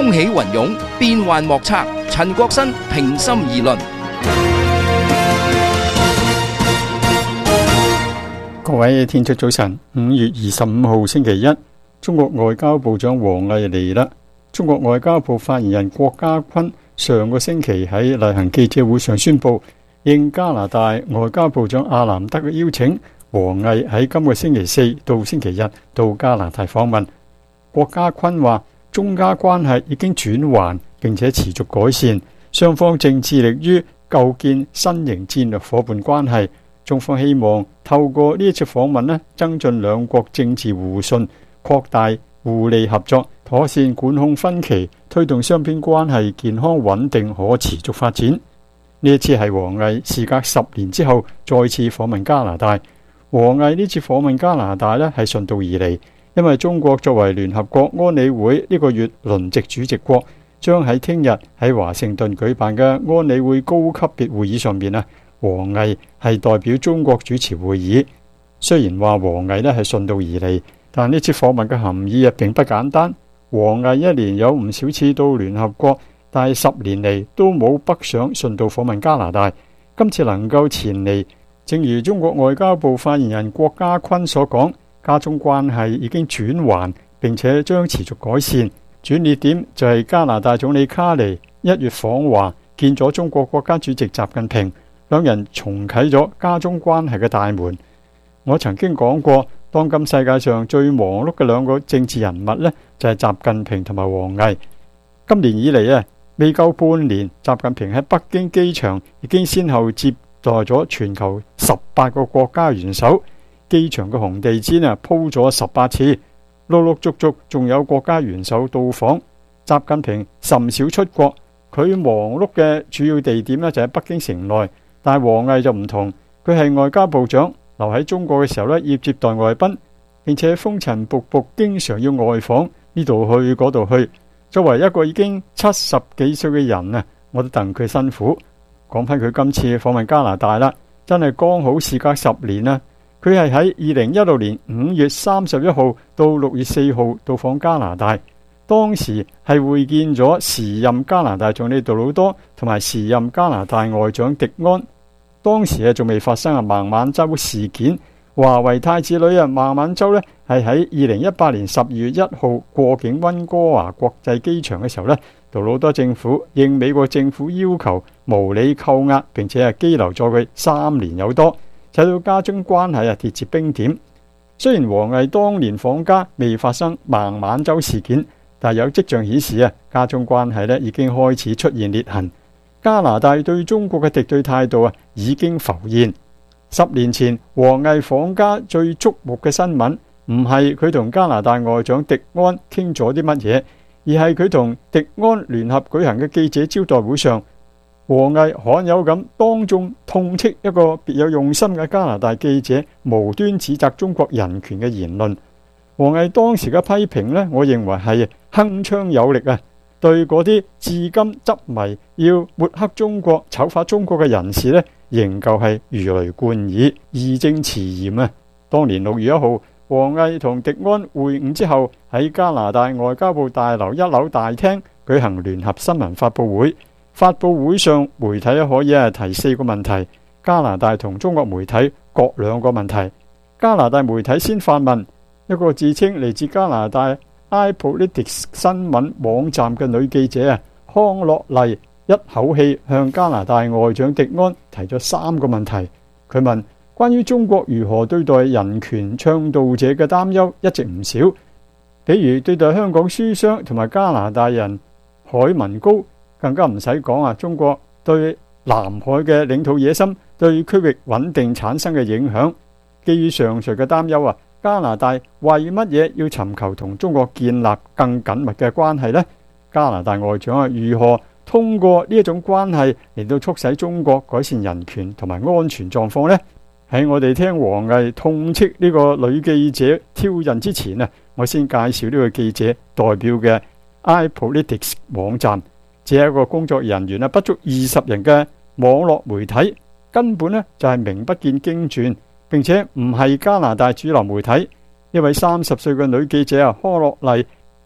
風起雲湧，變幻莫測。陳國新平心而論。 各位天出早晨，5月25號星期一，中國外交部長王毅嚟啦。中國外交部發言人郭家坤上個星期喺例行記者會上宣布，應加拿大外交部長阿南德嘅邀請，王毅喺今個星期四到星期日到加拿大訪問。郭家坤話，中加關係已經轉圜並且持續改善，雙方正致力於構建新型戰略夥伴關係。中方希望透過呢一次訪問增進兩國政治互信，擴大互利合作，妥善管控分歧，推動雙邊關係健康穩定可持續發展。呢一次係王毅事隔10年之後再次訪問加拿大。王毅呢次訪問加拿大係順道而嚟，因為中國作為聯合國安理會呢個月輪值主席國，將喺聽日喺華盛頓舉辦嘅安理會高級別會議上面王毅係代表中國主持會議。雖然話王毅係順道而嚟，但呢次訪問嘅含義並不簡單。王毅一年有唔少次到聯合國，但係10年嚟都冇北上順道訪問加拿大。今次能夠前嚟，正如中國外交部發言人郭家坤所講，加中關係已經轉圜並且將持續改善。轉捩點就係加拿大總理卡尼1月訪華，見咗中國國家主席習近平，兩人重啟咗加中關係嘅大門。我曾經講過，當今世界上最忙碌嘅兩個政治人物就係習近平同埋王毅。今年以嚟未夠半年，習近平喺北京機場已經先後接待咗全球18個國家元首，機場嘅紅地毯鋪咗18次，陸陸續續仲有國家元首到訪。習近平甚少出國，佢忙碌嘅主要地點就喺北京城內。但係王毅就唔同，佢係外交部長，留喺中國嘅時候要接待外賓，並且風塵僕僕，經常要外訪，呢度去嗰度去。作為一個已經70幾歲嘅人我都戥佢辛苦。講返佢今次訪問加拿大啦，真係剛好事隔10年啦。佢係喺2016年5月31號到6月4號到訪加拿大，當時係會見咗時任加拿大總理杜魯多同埋時任加拿大外長迪安。當時仲未發生孟晚舟事件，華為太子女孟晚舟係喺2018年12月1號過境溫哥華國際機場嘅時候杜魯多政府應美國政府要求無理扣押，並且羈留咗佢3年有多，使到加中關係跌至冰點。雖然王毅當年訪加未發生孟晚舟事件，但有跡象顯示加中關係已經開始出現裂痕。加拿大對中國嘅敵對態度已經浮現。10年前王毅訪加最矚目嘅新聞，唔係佢同加拿大外長迪安傾咗啲乜嘢，而係佢同迪安聯合舉行嘅記者招待會上，王毅罕有咁當眾痛斥一個別有用心嘅加拿大記者無端指責中國人權嘅言論。王毅當時嘅批評我認為係鏗鏘有力對嗰啲至今執迷要抹黑中國、醜化中國嘅人士仍舊係如雷貫耳、義正辭嚴。當年6月1號，王毅同迪安會晤之後，喺加拿大外交部大樓1樓大廳舉行聯合新聞發佈會。發佈會上，媒體可以提4個問題，加拿大同中國媒體各2個問題。加拿大媒體先發問，一個自稱嚟自加拿大iPolitics 新聞網站嘅女記者康樂麗一口氣向加拿大外長迪安提咗3個問題。佢問關於中國如何對待人權倡導者嘅擔憂一直唔少，比如對待香港書商同埋加拿大人海文高，更加唔使講中國對南海嘅領土野心對區域穩定產生嘅影響。基於上述嘅擔憂加拿大為乜嘢要尋求同中國建立更緊密嘅關係呢？加拿大外長如何通過呢一種關係嚟到促使中國改善人權同埋安全狀況呢？喺我哋聽王毅痛斥呢個女記者挑釁之前我先介紹呢個記者代表嘅 iPolitics 網站，只係一個工作人員不足20人嘅網絡媒體，根本就係名不見經傳，並且唔係加拿大主流媒體。一位30歲嘅女記者康樂麗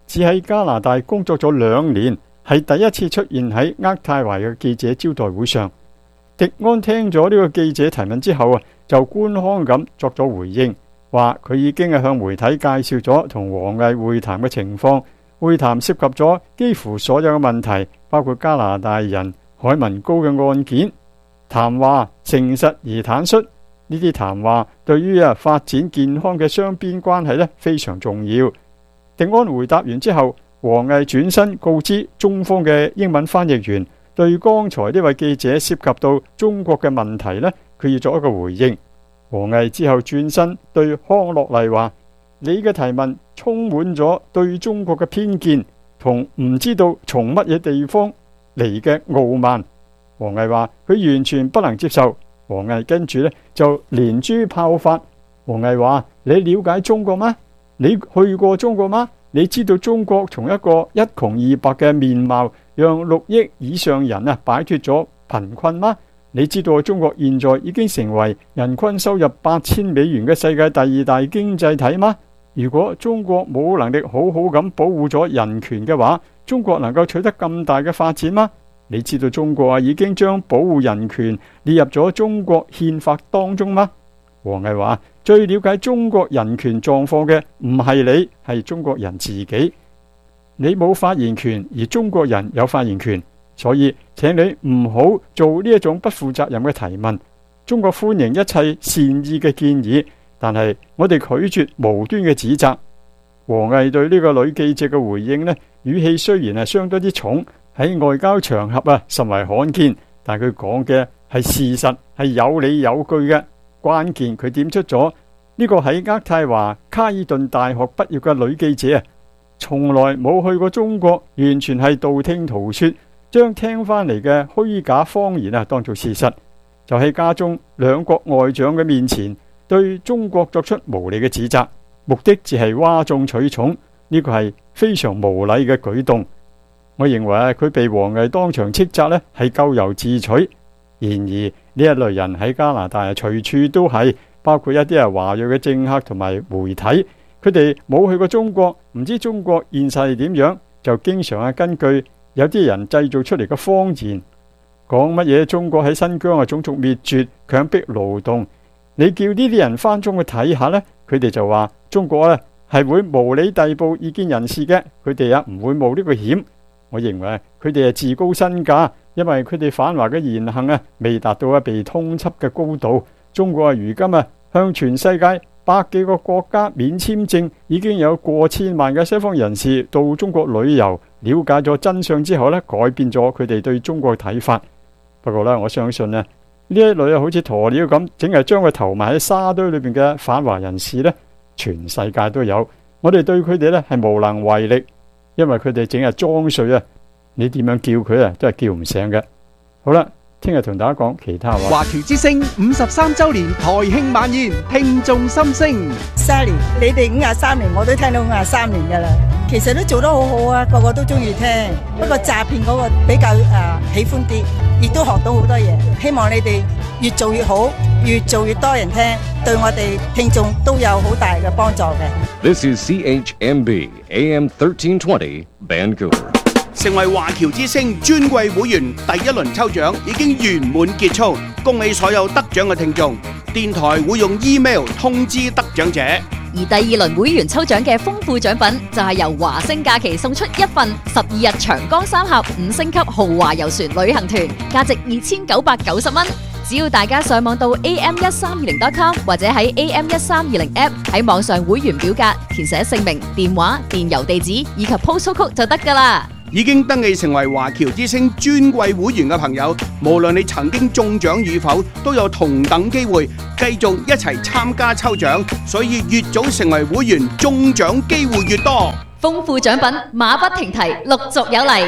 只喺加拿大工作咗2年，係第一次出現喺渥太華嘅記者招待會上。迪安聽咗呢個記者提問之後就官腔咁作咗回應，話佢已經向媒體介紹咗同王毅會談嘅情況。會談涉及咗幾乎所有嘅問題，包括加拿大人海文高嘅案件。談話誠實而坦率，呢啲談話對於發展健康嘅雙邊關係非常重要。迪安回答完之後，王毅轉身告知中方嘅英文翻譯員，對剛才呢位記者涉及到中國嘅問題佢要作一個回應。王毅之後轉身對康樂麗話：你嘅提問充滿咗對中國嘅偏見同唔知道從乜嘢地方嚟嘅傲慢。王毅話佢完全不能接受。王毅跟住就連珠炮發。王毅話：你了解中國嗎？你去過中國嗎？你知道中國從一個一窮二白嘅面貌，讓6億以上人擺脫咗貧困嗎？你知道中國現在已經成為人均收入8000美元嘅世界第2大經濟體嗎？如果中國冇能力好好咁保護咗人權嘅話，中國能夠取得咁大嘅發展嗎？你知道中國已經將保護人權列入咗中國憲法當中嗎？王毅話：最了解中國人權狀況嘅唔係你，係中國人自己。你冇發言權，而中國人有發言權，所以請你唔好做呢一種不負責任嘅提問。中國歡迎一切善意嘅建議，但係我哋拒絕無端嘅指責。王毅對呢個女記者嘅回應語氣雖然係相當之重，喺外交場合甚為罕見，但佢講嘅係事實，係有理有據嘅。關鍵佢點出咗呢個喺渥太華卡爾頓大學畢業嘅女記者從來冇去過中國，完全係道聽途說，將聽翻嚟嘅虛假謊言當做事實，就喺家中兩國外長嘅面前對中國作出無理嘅指責，目的只係嘩眾取寵。呢個係非常無禮嘅舉動。我認為佢被王毅當場斥責係咎由自取。然而呢一類人喺加拿大隨處都係，包括一啲華裔嘅政客同埋媒體，佢哋冇去過中國，唔知中國現實係點樣，就經常根據有啲人製造出嚟嘅謊言，講乜嘢中國喺新疆種族滅絕、強迫勞動。你叫呢啲人翻中去睇下佢哋就話中國係會無理逮捕異見人士嘅，佢哋唔會冒呢個險。我認為佢哋係自高身價，因為佢哋反華嘅言行未達到被通緝嘅高度。中國如今向全世界100幾個國家免簽證，已經有過千萬嘅西方人士到中國旅遊，了解咗真相之後改變咗佢哋對中國嘅睇法。不過我相信呢一類好似鴕鳥咁，淨係將佢投埋喺沙堆裏邊嘅反華人士全世界都有。我哋對佢哋係無能為力，因為佢哋淨係裝睡你點樣叫佢都係叫唔醒嘅。好啦，聽日同大家講其他話。 華僑之聲53週年台慶晚宴，聽眾心聲。 3年，你哋53年，我都聽到53年噶啦。其實都做得好好啊，個個都中意聽。不過詐騙嗰個比較喜歡啲，亦都學到好多嘢。希望你哋越做越好，越做越多人聽，對我哋聽眾都有好大嘅幫助嘅。 This is CHMB AM 1320 Vancouver。 成為華僑之聲尊貴會員第1輪抽獎已經圓滿結束，恭喜所有得獎嘅聽眾。電台會用 email 通知得獎者。 而第2輪會員抽獎嘅豐富獎品就係由華星假期送出一份12日長江三峽5星級豪華遊船旅行團，價值2990蚊。只要大家上網到 am1320.com 或者喺 am1320 app 喺網上會員表格填寫姓名、電話、電郵地址以及 postal code 就得㗎啦。 已經登記成為華僑之聲尊貴會員嘅朋友，無論你曾經中獎與否，都有同等機會繼續一齊參加抽獎，所以越早成為會員，中獎機會越多。 豐富獎品馬不停蹄，陸續有嚟。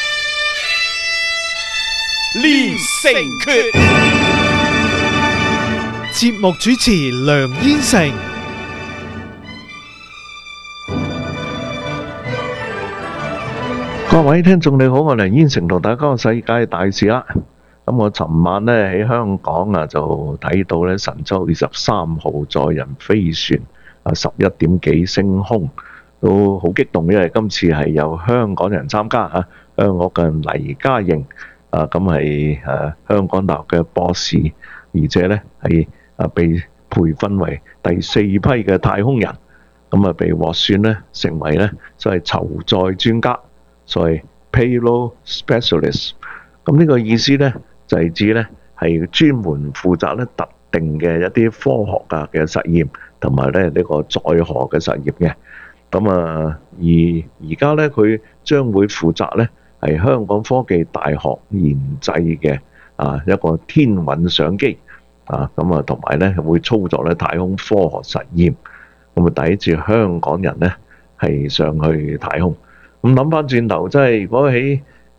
連城訣， 節目主持梁燕成。 各位聽眾你好，我梁燕成同大家講世界大事啦。咁我尋晚呢喺香港就睇到神舟23號載人飛船11點幾升空， 都好激動，因為今次係有香港人參加香港嘅黎嘉瑩咁係香港大學嘅博士，而且呢係被培訓為第4批嘅太空人，咁被獲選呢成為呢所謂籌載專家，所謂 payload specialist。咁呢個意思呢，就係指呢係專門負責呢特定嘅一啲科學嘅實驗，同埋呢個載荷嘅實驗嘅。咁而家呢，佢將會負責呢係香港科技大學研製嘅一個天韻相機咁同埋呢會操作呢太空科學實驗。咁第一次香港人呢係上去太空。咁諗翻轉頭，即係如果喺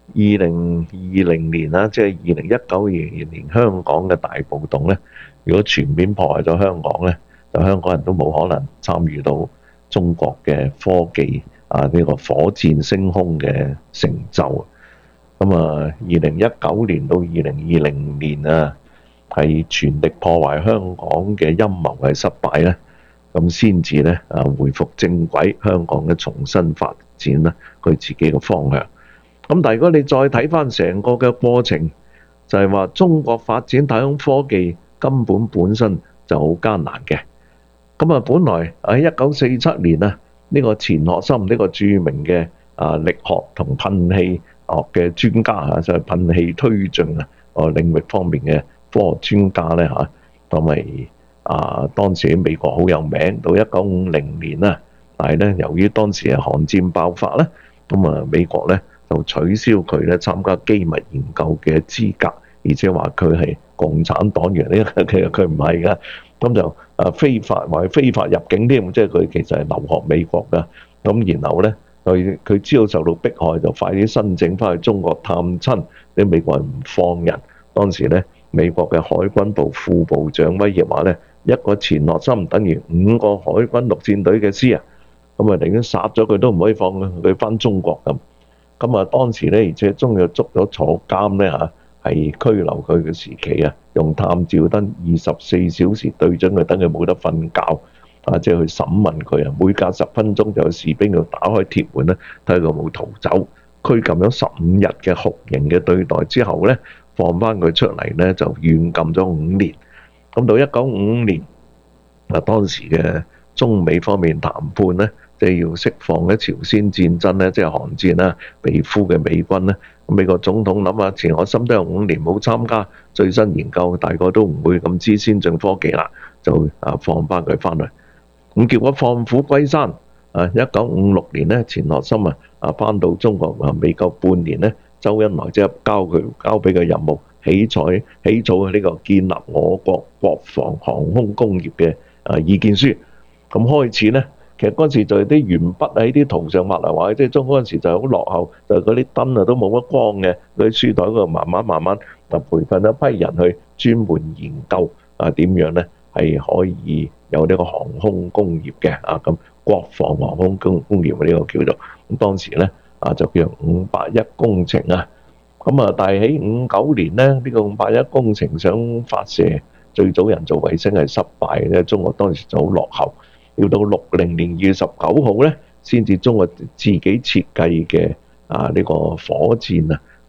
2020年啦，即係2019年香港嘅大暴動呢，如果全面破壞咗香港呢，就香港人都冇可能參與到中國嘅科技呢個火箭升空嘅成就。咁2019年到2020年係全力破壞香港嘅陰謀係失敗呢，咁先至呢回復正軌，香港嘅重新發展呢佢自己嘅方向。咁但係如果你再睇翻成個嘅過程，就係話中國發展太空科技根本身就好艱難嘅。咁本來喺1947年呢個錢學森呢個著名嘅力學同噴氣學嘅專家就係噴氣推進領域方面嘅科學專家呢同埋當時喺美國好有名。到1950年啦，但係呢由於當時係韓戰爆發呢，咁美國呢就取消佢咧參加機密研究嘅資格，而且話佢係共產黨員，呢其實佢唔係噶，咁就非法入境添，即係佢其實係留學美國噶。咁然後咧佢知道受到迫害，就快啲申請翻去中國探親，啲美國人唔放人。當時咧美國嘅海軍部副部長威脅話咧，一個錢學森等於5個海軍陸戰隊嘅師咁寧願殺咗佢都唔可以放佢翻中國咁。咁當時咧，而且終於捉咗坐監咧係拘留佢嘅時期用探照燈24小時對準佢，等佢冇得瞓覺即係去審問佢每隔10分鐘就有士兵要打開鐵門咧，睇佢冇逃走。拘禁咗15日嘅酷刑嘅對待之後咧，放翻佢出嚟咧就軟禁咗5年。咁到1955年當時嘅中美方面談判咧，即係要釋放咧朝鮮戰爭咧，即係韓戰啦，被俘嘅美軍咧。美國總統諗下錢學森都有5年冇參加最新研究，大概都唔會咁知先進科技啦，就放翻佢翻去。咁結果放虎歸山，1956年咧，錢學森翻到中國未夠半年咧，周恩來即刻交俾佢任務，起草呢個建立我國國防航空工業嘅意見書。咁開始咧，其實嗰時就係啲鉛筆喺啲圖上畫嚟畫去，即係中嗰陣時就係好落後，就係嗰啲燈都冇乜光嘅，嗰啲書台嗰度慢慢就培訓一批人去專門研究點樣咧係可以有呢個航空工業嘅咁國防航空工業呢個叫做咁。當時咧就叫581工程咁但係喺59年咧，呢個581工程想發射最早人造衛星係失敗嘅，中國當時就好落後。要到60年2月19號咧，先至中國自己設計嘅呢個火箭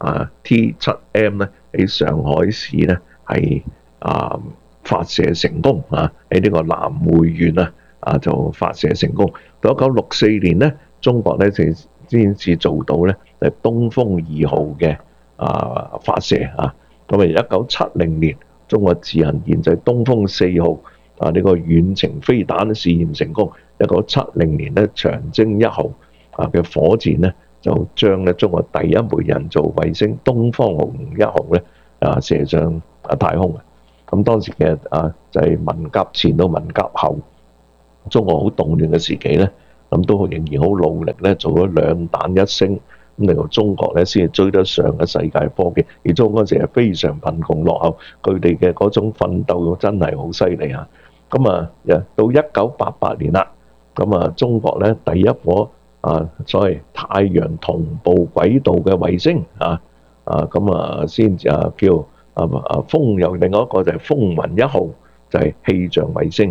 T7M 咧喺上海市咧係發射成功喺呢個南匯縣就發射成功。到1964年咧，中國咧就先至做到咧係東風2號嘅發射咁1970年，中國自行研製東風4號。呢個遠程飛彈試驗成功。1970年咧，長征1號嘅火箭咧就將咧中國第一枚人造衛星東方紅1號咧射上太空。咁當時嘅就係文革前到文革後，中國好動亂嘅時期咧，咁都仍然好努力咧，做咗2彈1星，咁令到中國咧先至追得上嘅世界科技。而中國嗰陣時係非常貧窮落後，佢哋嘅嗰種奮鬥真係好犀利咁到1988年啦，咁中國咧第一顆所謂太陽同步軌道嘅衛星先至叫風，又另外一個就係風雲1號，就係氣象衛星。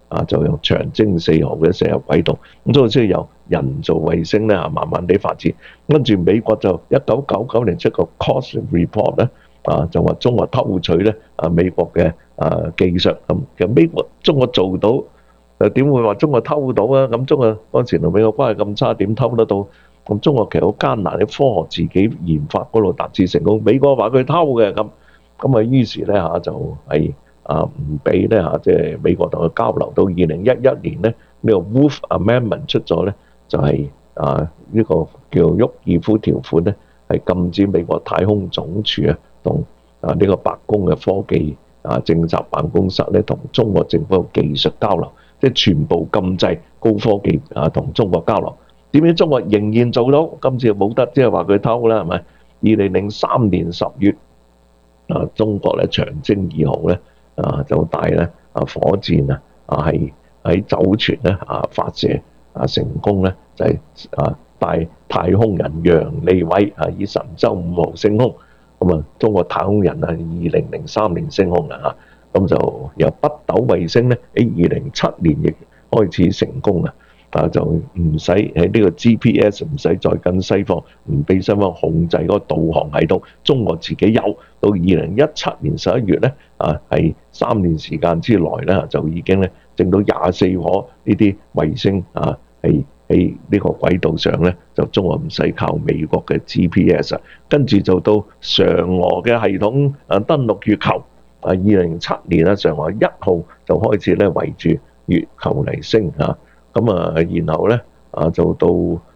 就用長征4號嘅射入軌道，咁所以先由人造衛星咧慢慢地發展。跟住美國就1999年出個 Cost Report 咧，就話中國偷取咧美國嘅技術咁。其實中國做到，又點會話中國偷到啊？咁中國嗰陣時同美國關係咁差，點偷得到？咁中國其實好艱難，啲科學自己研發嗰度達至成功。美國話佢偷嘅咁於是咧就係唔俾咧即係美國同佢交流。到2011年咧，呢個 Wolf Amendment 出咗咧，就係呢個叫沃爾夫條款咧，係禁止美國太空總署同呢個白宮嘅科技政策辦公室咧同中國政府嘅技術交流，即係全部禁制高科技同中國交流。點解中國仍然做到？今次冇得即係話佢偷啦，係咪？2003年10月，中國咧長征2號咧就帶咧火箭係喺酒泉咧發射成功咧，就係帶太空人楊利偉以神舟5號升空。咁中國太空人2003年升空咁就由北斗衛星咧喺2007年亦開始成功就唔使喺呢個 GPS 唔使再跟西方，唔俾西方控制嗰個導航系統，中國自己有。到2017年11月咧係3年時間之內咧就已經咧整到24顆呢啲衛星係喺呢個軌道上咧，就中國唔使靠美國嘅 GPS。跟住就到嫦娥嘅系統登陸月球，2007年嫦娥1號就開始咧圍住月球嚟升然後咧就到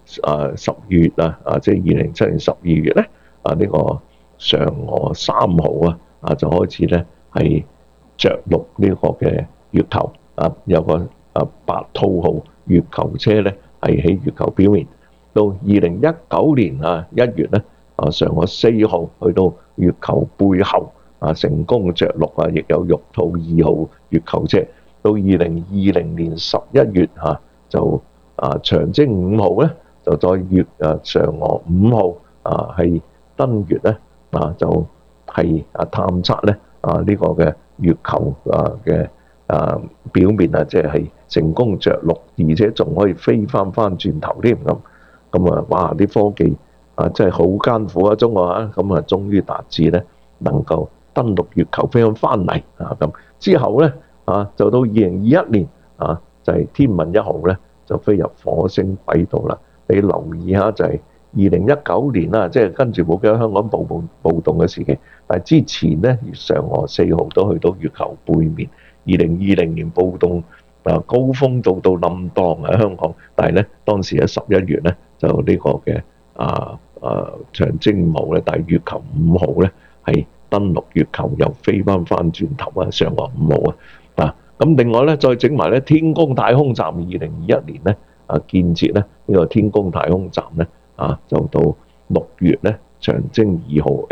10月即係2007年12月咧呢個嫦娥3號就開始咧係着陸呢個嘅月球有個白兔號月球車咧係喺月球表面。到2019年1月咧嫦娥4號去到月球背後成功着陸亦有玉兔2號月球車。到2020年11月就長征5號咧就再嫦娥5號係登月咧就係探測咧呢個嘅月球嘅表面即係成功着陸，而且仲可以飛翻轉頭添咁哇！啲科技真係好艱苦中國終於達至咧能夠登陸月球飛翻嚟咁。之後咧就到2021年就係天問1號咧就飛入火星軌道啦。你留意下就係2019年啦，即係跟住冇幾多香港暴動嘅時期，但係之前咧嫦娥4號都去到月球背面。2020年暴動高峰到冧檔喺香港，但係咧當時喺11月咧就呢個嘅長征5號咧，但係月球5號咧係登陸月球又飛翻轉頭嫦娥5號咁另外咧再整埋咧天宮太空站，2021年咧建設咧呢個天宮太空站咧就到6月咧長征2號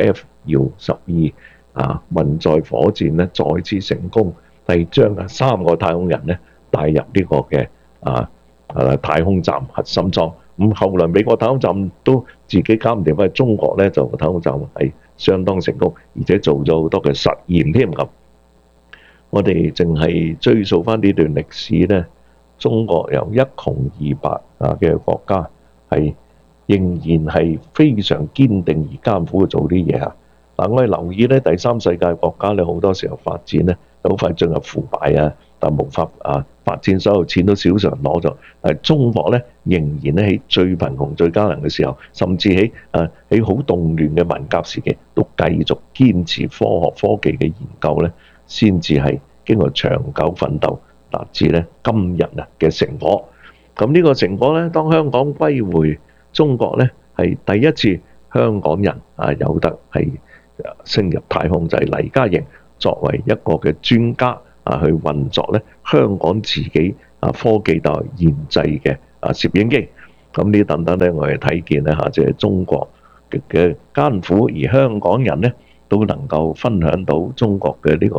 F-12運載火箭咧再次成功，係將3個太空人咧帶入呢個嘅太空站核心艙。咁後來美國太空站都自己搞唔掂，因為中國咧就太空站係相當成功，而且做咗好多嘅實驗添咁。我哋淨係追溯翻呢段歷史咧，中國由一窮二白嘅國家係仍然係非常堅定而艱苦去做啲嘢我哋留意咧第三世界國家咧好多時候發展咧好快進入腐敗但無法發展，所有錢都少數人攞咗。但係中國咧仍然咧喺最貧窮最艱難嘅時候，甚至喺好動亂嘅文革時期，都繼續堅持科學科技嘅研究咧，先至係經過長久奮鬥達至咧今日嘅成果。咁呢個成果咧，當香港歸回中國咧，係第一次香港人有得係升入太空，就係黎嘉瑩作為一個嘅專家去運作咧香港自己科技大學研製嘅攝影機。咁呢等等咧，我哋睇見咧即係中國嘅艱苦，而香港人咧都能夠分享到中國嘅呢個